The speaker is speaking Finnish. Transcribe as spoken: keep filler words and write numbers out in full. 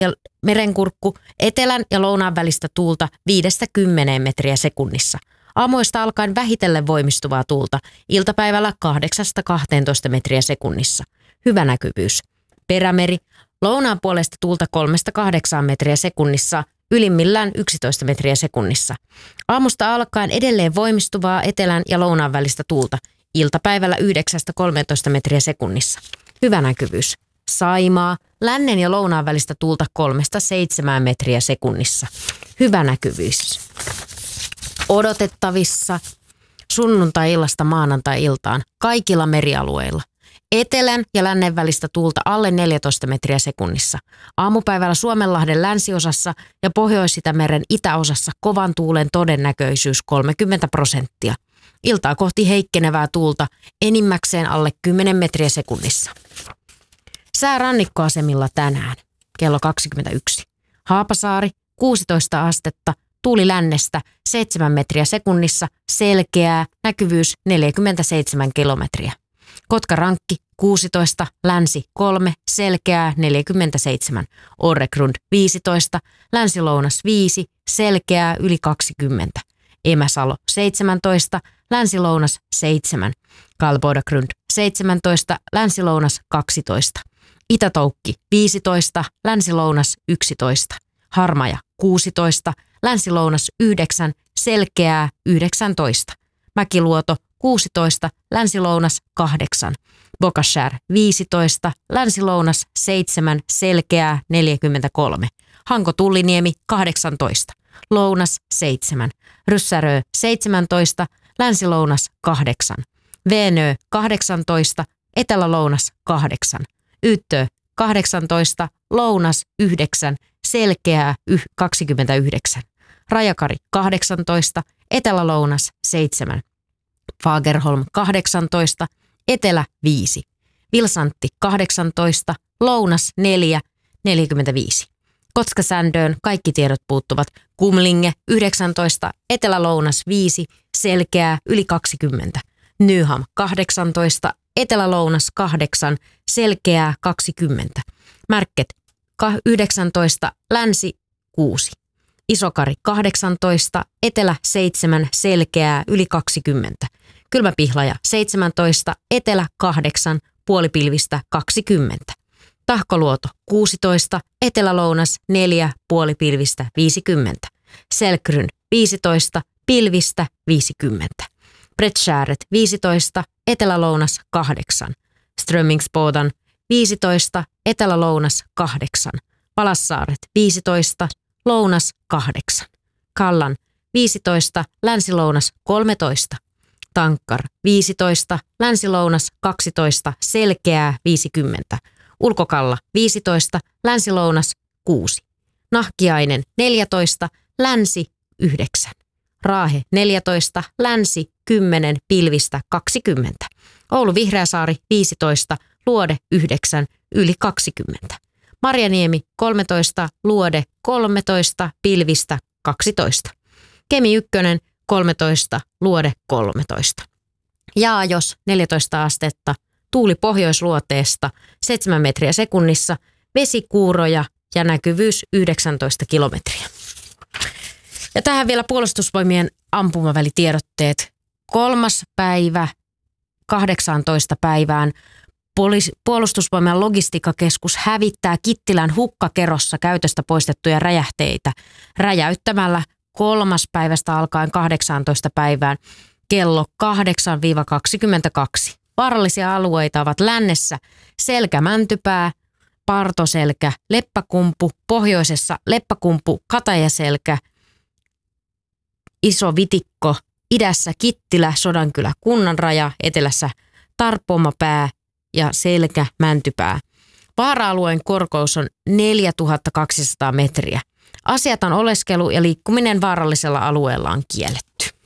ja merenkurkku, etelän ja lounaan välistä tuulta viidestä kymmeneen metriä sekunnissa. Aamuista alkaen vähitellen voimistuvaa tuulta, iltapäivällä kahdeksasta kahteentoista metriä sekunnissa. Hyvä näkyvyys. Perämeri, lounaan puolesta tuulta kolmesta kahdeksaan metriä sekunnissa, ylimmillään yksitoista metriä sekunnissa. Aamusta alkaen edelleen voimistuvaa etelän ja lounaan välistä tuulta, iltapäivällä yhdeksästä kolmeentoista metriä sekunnissa. Hyvä näkyvyys. Saimaa, lännen ja lounaan välistä tuulta kolmesta seitsemään metriä sekunnissa. Hyvä näkyvyys. Odotettavissa sunnuntai-illasta maanantai-iltaan kaikilla merialueilla. Etelän ja lännen välistä tuulta alle neljätoista metriä sekunnissa. Aamupäivällä Suomenlahden länsiosassa ja Pohjois-Itämeren itäosassa kovan tuulen todennäköisyys kolmekymmentä prosenttia. Iltaa kohti heikkenevää tuulta enimmäkseen alle kymmenen metriä sekunnissa. Sää rannikkoasemilla tänään kello kaksikymmentäyksi. Haapasaari kuusitoista astetta, tuuli lännestä seitsemän metriä sekunnissa, selkeää, näkyvyys neljäkymmentäseitsemän kilometriä. Kotkarankki kuusitoista, länsi kolme, selkeää neljäkymmentäseitsemän. Orregrund viisitoista, länsi-lounas viisi, selkeää yli kaksikymmentä. Emäsalo seitsemäntoista, länsi-lounas seitsemän. Kalbodagrund seitsemäntoista, länsi-lounas kaksitoista. Itätoukki viisitoista, länsi-lounas yksitoista. Harmaja kuusitoista, länsi-lounas yhdeksän, selkeää yhdeksäntoista. Mäkiluoto kuusitoista, länsi-lounas kahdeksan. Bokashär viisitoista, länsi-lounas seitsemän, selkeää neljäkymmentäkolme. Hanko-Tulliniemi kahdeksantoista, lounas seitsemän. Ryssärö seitsemäntoista, länsi-lounas kahdeksan. Veenö kahdeksantoista, etelä-lounas kahdeksan. Yttö kahdeksantoista, lounas yhdeksän, selkeää kaksikymmentäyhdeksän. Rajakari kahdeksantoista, etelä-lounas seitsemän. Fagerholm kahdeksantoista, etelä viisi. Vilsantti kahdeksantoista, lounas neljä, neljäkymmentäviisi. Kotskasändöön kaikki tiedot puuttuvat. Kumlinge yhdeksäntoista, etelä-lounas viisi, selkeää yli kaksikymmentä. Nyham kahdeksantoista, etelä-lounas kahdeksan, selkeää kaksikymmentä. Märket yhdeksäntoista, länsi kuusi. Isokari kahdeksantoista, etelä seitsemän, selkeää yli kaksikymmentä. Kylmäpihlaja seitsemäntoista, etelä kahdeksan, puolipilvistä kaksikymmentä. Tahkoluoto kuusitoista, etelä-lounas neljä, puolipilvistä viisikymmentä. Selkryn viisitoista, pilvistä viisikymmentä. Bredskääret viisitoista, etelä-lounas kahdeksan. Strömmingsbodan viisitoista, etelä-lounas kahdeksan. Palassaaret viisitoista, lounas kahdeksan. Kallan viisitoista, länsi-lounas kolmetoista. Tankkar viisitoista, länsi-lounas kaksitoista, selkeää viisikymmentä. Ulkokalla viisitoista, länsi-lounas kuusi. Nahkiainen neljätoista, länsi yhdeksän. Raahe neljätoista, länsi kymmenen, pilvistä kaksikymmentä. Oulu Vihreäsaari viisitoista, luode yhdeksän, yli kaksikymmentä. Marjaniemi kolmetoista, luode kolmetoista, pilvistä kaksitoista. Kemi ykkönen kolmetoista, luode kolmetoista. Jaajos neljätoista astetta, tuuli pohjoisluoteesta seitsemän metriä sekunnissa, vesikuuroja ja näkyvyys yhdeksäntoista kilometriä. Ja tähän vielä puolustusvoimien ampumavälitiedotteet. Kolmas päivä kahdeksaantoista päivään Poliis- Puolustusvoimien logistiikkakeskus hävittää Kittilän hukkakerossa käytöstä poistettuja räjähteitä räjäyttämällä kolmas päivästä alkaen kahdeksaantoista päivään kello kahdeksan kaksikymmentäkaksi. Vaarallisia alueita ovat lännessä Selkä-Mäntypää, Partoselkä, Leppäkumpu, pohjoisessa Leppäkumpu, Katajaselkä, Iso Vitikko, idässä Kittilä, Sodankylä, Kunnanraja, etelässä Tarpomapää ja Selkä-Mäntypää. Vaara-alueen korkeus on neljätuhatta kaksisataa metriä. Asiatan oleskelu ja liikkuminen vaarallisella alueella on kielletty.